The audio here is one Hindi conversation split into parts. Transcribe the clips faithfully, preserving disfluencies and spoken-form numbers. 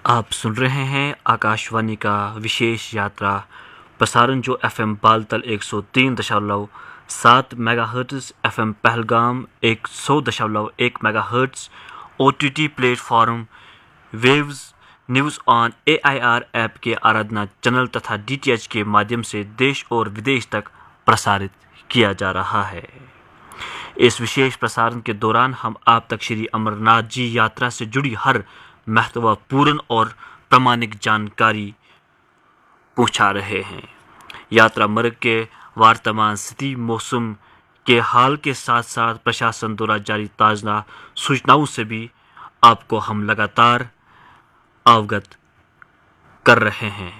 आप सुन रहे हैं आकाशवाणी का विशेष यात्रा प्रसारण जो एफएम बालतल एक सौ तीन दशमलव सात मेगाहर्ट्ज़, एफएम पहलगाम एक सौ दशमलव एक megahertz, OTT platform waves news on AIR app के आराधना चैनल तथा डीटीएच के माध्यम से देश और विदेश तक प्रसारित किया जा रहा है। इस विशेष प्रसारण के दौरान हम आप तक श्री अमरनाथ जी यात्रा से जुड़ी हर महत्वपूर्ण और प्रामाणिक जानकारी पहुंचा रहे हैं। यात्रा मार्ग के वर्तमान स्थिति, मौसम के हाल के साथ साथ प्रशासन द्वारा जारी ताज़ा सूचनाओं से भी आपको हम लगातार अवगत कर रहे हैं।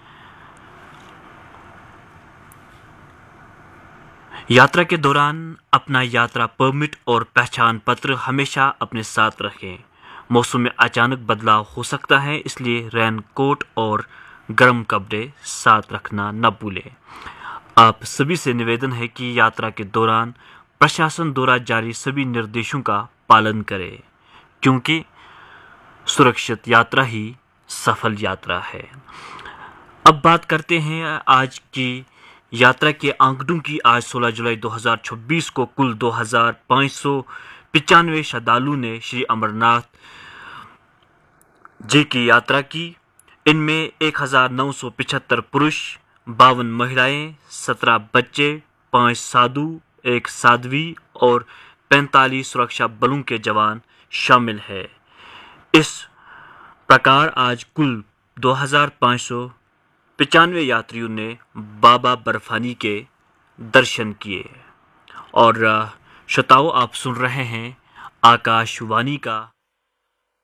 यात्रा के दौरान अपना यात्रा परमिट और पहचान पत्र हमेशा अपने साथ रखें। मौसम में अचानक बदलाव हो सकता है, इसलिए रेनकोट और गर्म कपड़े साथ रखना न भूलें। आप सभी से निवेदन है कि यात्रा के दौरान प्रशासन द्वारा जारी सभी निर्देशों का पालन करें, क्योंकि सुरक्षित यात्रा ही सफल यात्रा है। अब बात करते हैं आज की यात्रा के आंकड़ों की। आज सोलह जुलाई दो हज़ार छब्बीस को कुल दो हज़ार पाँच सौ पिचानवे श्रद्धालु ने श्री अमरनाथ जी की यात्रा की। इनमें एक हजार नौ सौ पिछहत्तर पुरुष, बावन महिलाएं, सत्रह बच्चे, पाँच साधु, एक साध्वी और पैंतालीस सुरक्षा बलों के जवान शामिल हैं। इस प्रकार आज कुल दो हज़ार पाँच सौ पिचानवे यात्रियों ने बाबा बर्फानी के दर्शन किए। और श्रोताओं, आप सुन रहे हैं आकाशवाणी का